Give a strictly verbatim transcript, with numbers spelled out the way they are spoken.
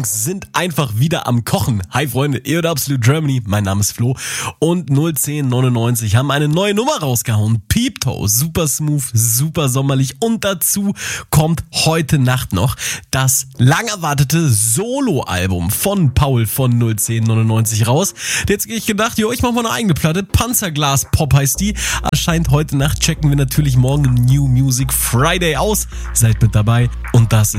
Songs sind einfach wieder am Kochen. Hi Freunde, ihr hört Absolute Germany, mein Name ist Flo und null zehn neunundneunzig haben eine neue Nummer rausgehauen. Peep Toe, super smooth, super sommerlich und dazu kommt heute Nacht noch das lang erwartete Solo-Album von Paul von null zehn neunundneunzig raus. Jetzt gehe ich gedacht, jo, ich mach mal eine eigene Platte, Panzerglas Pop heißt die, erscheint heute Nacht, checken wir natürlich morgen im New Music Friday aus. Seid mit dabei und das